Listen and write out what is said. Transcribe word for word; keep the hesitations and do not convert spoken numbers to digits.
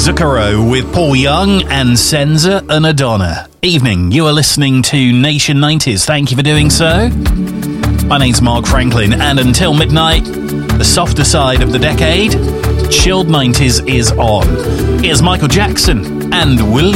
Zucchero with Paul Young and Senza and Adonna. Evening, you are listening to Nation nineties. Thank you for doing so. My name's Mark Franklin, and until midnight, the softer side of the decade, Chilled nineties is on. Here's Michael Jackson and Will